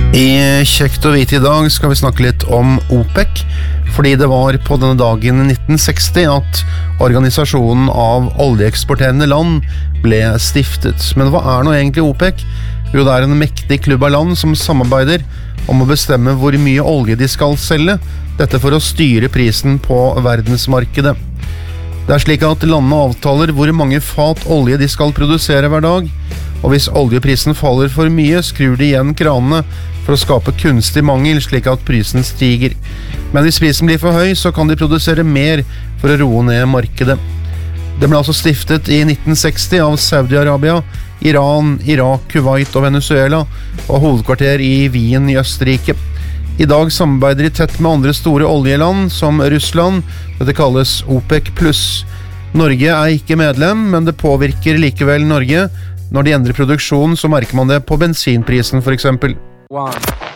I Kjekt å vite I dag skal vi snakke litt om OPEC, fordi det var på denne dagen I 1960 at organisasjonen av oljeeksporterende land ble stiftet. Men hva nå egentlig OPEC? Jo, det en mektig klubb av land som samarbeider om å bestemme hvor mye olje de skal selge, dette for å styre prisen på verdensmarkedet. Det slik at landene avtaler hvor mange fat olje de skal produsere hver dag, og hvis oljeprisen faller for mye, skrur de igjen kranene for å skape kunstig mangel slik at prisen stiger. Men hvis prisen blir for høy, så kan de produsere mer for å roe ned markedet. Det ble altså stiftet I 1960 av Saudi-Arabia, Iran, Irak, Kuwait og Venezuela, og hovedkvarter I Wien I Østerrike. I dag samarbeider de tett med andre store oljeland, som Russland. Dette kalles OPEC+. Norge ikke medlem, men det påvirker likevel Norge. Når de endrer produksjonen, så merker man det på bensinprisen for eksempel. 1,